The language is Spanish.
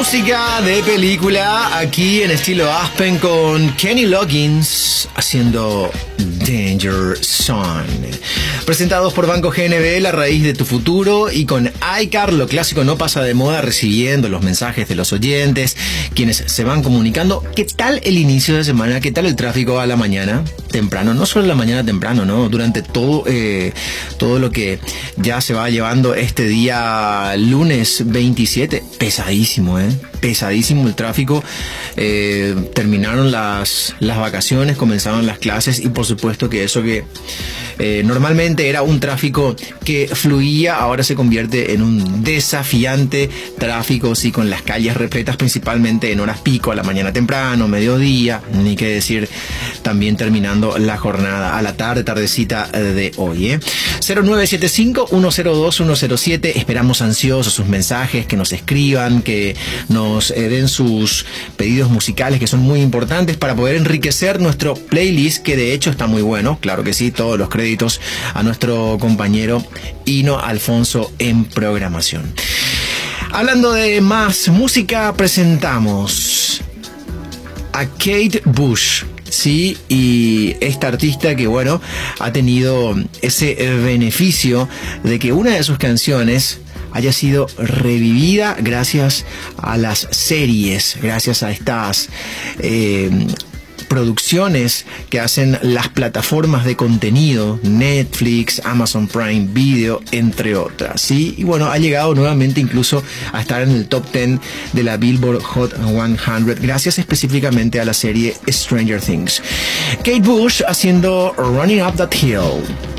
Música de película aquí en estilo Aspen con Kenny Loggins haciendo Danger Zone. Presentados por Banco GNB, la raíz de tu futuro, y con iCar, lo clásico no pasa de moda, recibiendo los mensajes de los oyentes, quienes se van comunicando. ¿Qué tal el inicio de semana? ¿Qué tal el tráfico a la mañana temprano? No solo a la mañana temprano, ¿no? Durante todo lo que ya se va llevando este día lunes 27. Pesadísimo, pesadísimo el tráfico. Terminaron las vacaciones, comenzaron las clases, y por supuesto que eso que normalmente era un tráfico que fluía, ahora se convierte en un desafiante tráfico, sí, con las calles repletas principalmente en horas pico, a la mañana temprano, mediodía, ni qué decir también terminando la jornada a la tardecita de hoy. 0975-102-107, esperamos ansiosos sus mensajes, que nos escriban, que nos den sus pedidos musicales, que son muy importantes para poder enriquecer nuestro playlist, que de hecho está muy bueno, claro que sí. Todos los créditos a nuestro compañero Hino Alfonso en programación. Hablando de más música, presentamos a Kate Bush. Sí, y esta artista que, bueno, ha tenido ese beneficio de que una de sus canciones haya sido revivida gracias a las series, gracias a estas producciones que hacen las plataformas de contenido, Netflix, Amazon Prime Video, entre otras, ¿sí? Y bueno, ha llegado nuevamente incluso a estar en el top 10 de la Billboard Hot 100, gracias específicamente a la serie Stranger Things. Kate Bush haciendo Running Up That Hill.